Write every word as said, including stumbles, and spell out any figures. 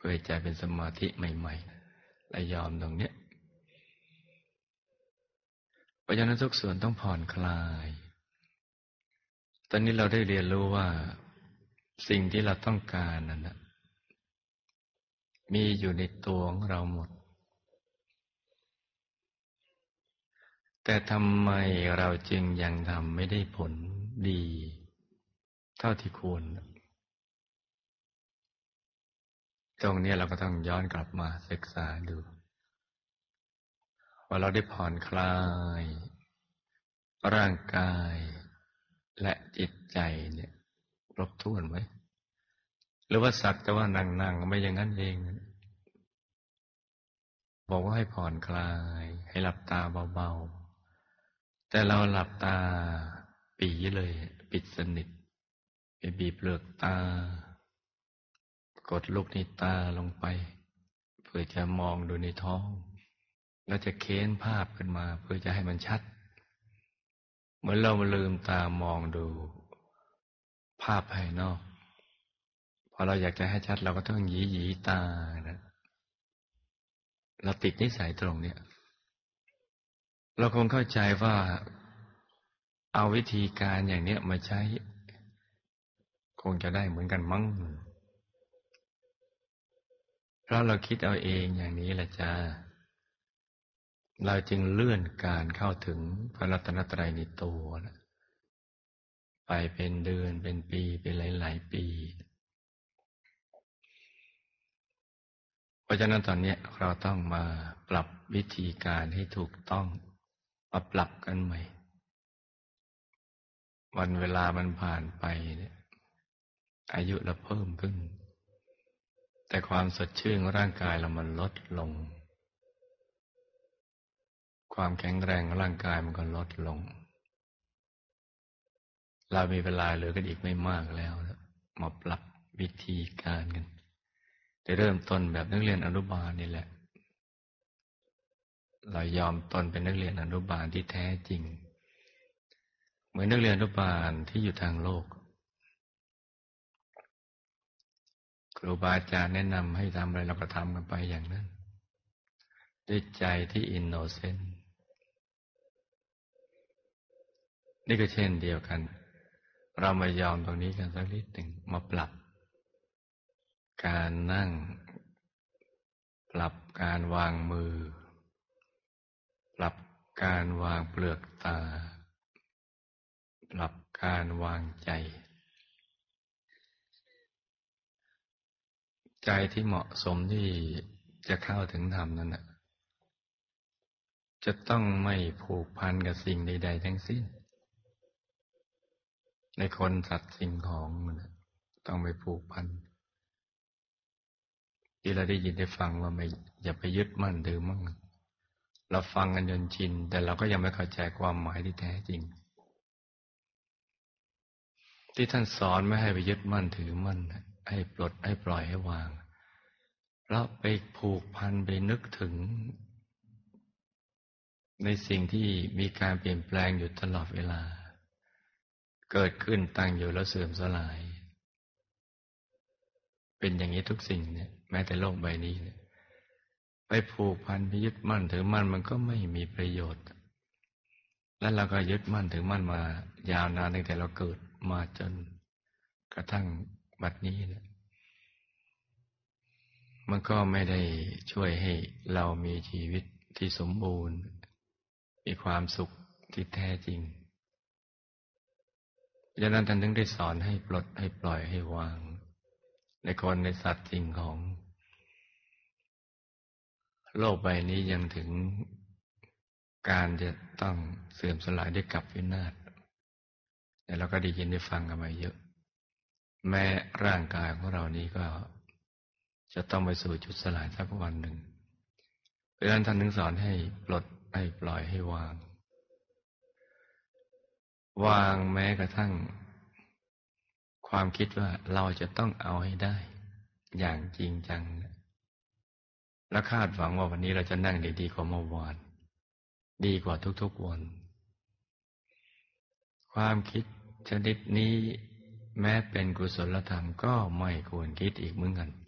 พื่อให้ใจเป็นสมาธิใหม่ๆและยอมตรงเนี้ยเพราะฉะนั้นทุกส่วนต้องผ่อนคลายตอนนี้เราได้เรียนรู้ว่าสิ่งที่เราต้องการนั้นนะมีอยู่ในตัวของเราหมดแต่ทำไมเราจึงยังทำไม่ได้ผลดีเท่าที่ควรตรงนี้เราก็ต้องย้อนกลับมาศึกษาดูว่าเราได้ผ่อนคลายร่างกายและจิตใจเนี่ยครบถ้วนไหมหรือว่าสักแต่ว่านั่งๆไม่อย่างนั้นเองบอกว่าให้ผ่อนคลายให้หลับตาเบาๆแต่เราหลับตาปีเลยปิดสนิทไปบีบเปลือกตากดลูกในตาลงไปเพื่อจะมองดูในท้องแล้วจะเค้นภาพขึ้นมาเพื่อจะให้มันชัดเหมือนเราลืมตามองดูภาพภายนอกพอเราอยากจะให้ชัดเราก็ต้องหยีหยีตานะเราติดนิสัยตรงเนี้ยเราคงเข้าใจว่าเอาวิธีการอย่างเนี้ยมาใช้คงจะได้เหมือนกันมั้งเพราะเราคิดเอาเองอย่างนี้แหละจ้าเราจึงเลื่อนการเข้าถึงพระรัตนตรัยในตัวนะไปเป็นเดือนเป็นปีเป็นหลายๆปีเพราะฉะนั้นตอนนี้เราต้องมาปรับวิธีการให้ถูกต้องมาปรับกันใหม่วันเวลามันผ่านไปเนี่ยอายุเราเพิ่มขึ้นแต่ความสดชื่นของร่างกายเรามันลดลงความแข็งแรงของร่างกายมันก็ลดลงเรามีเวลาเหลือกันอีกไม่มากแล้วมาปรับวิธีการกันจะเริ่มต้นแบบนักเรียนอนุบาลนี่แหละเรายอมตนเป็นนักเรียนอนุบาลที่แท้จริงเหมือนนักเรียนอนุบาลที่อยู่ทางโลกครูบาอาจารย์แนะนำให้ทำอะไรเราก็ทำกันไปอย่างนั้นด้วยใจที่อินโนเซนต์นี่ก็เช่นเดียวกันเรามายอมตรงนี้กันสักนิดหนึ่งมาปรับการนั่งปรับการวางมือปรับการวางเปลือกตาปรับการวางใจใจที่เหมาะสมที่จะเข้าถึงธรรมนั้นน่ะจะต้องไม่ผูกพันกับสิ่งใดๆทั้งสิ้นในคนสัตว์สิ่งของมันต้องไม่ผูกพันที่เราได้ยินได้ฟังว่าไม่อย่าไปยึดมั่นถือมั่นเราฟังกันจนชินแต่เราก็ยังไม่เข้าใจความหมายที่แท้จริงที่ท่านสอนไม่ให้ไปยึดมั่นถือมั่นให้ปลดให้ปล่อยให้วางเพราะไปผูกพันไปนึกถึงในสิ่งที่มีการเปลี่ยนแปลงอยู่ตลอดเวลาเกิดขึ้นตั้งอยู่แล้วเสื่อมสลายเป็นอย่างนี้ทุกสิ่งเนี่ยแม้แต่โลกใบนี้เนี่ยไปผูกพันไปยึดมั่นถือมั่นมันก็ไม่มีประโยชน์และเราก็ยึดมั่นถือมั่นมายาวนานตั้งแต่เราเกิดมาจนกระทั่งบัดนี้เนี่ยมันก็ไม่ได้ช่วยให้เรามีชีวิตที่สมบูรณ์มีความสุขที่แท้จริงดังนั้นท่านถึงได้สอนให้ปลดให้ปล่อยให้วางในคนในสัตว์สิ่งของโลกใบนี้ยังถึงการจะต้องเสื่อมสลายด้วยกับวินาศแต่เราก็ได้ยินได้ฟังกันมาเยอะแม้ร่างกายของเรานี้ก็จะต้องไปสู่จุดสลายสักวันหนึ่งเพราะฉะนั้นท่านถึงสอนให้ปลดให้ปล่อยให้วางวางแม้กระทั่งความคิดว่าเราจะต้องเอาให้ได้อย่างจริงจังและคาดหวังว่าวันนี้เราจะนั่งได้ดีกว่าเมื่อวานดีกว่าทุกๆวันความคิดชนิดนี้แม้เป็นกุศลธรรมก็ไม่ควรคิดอีกเหมือนกัน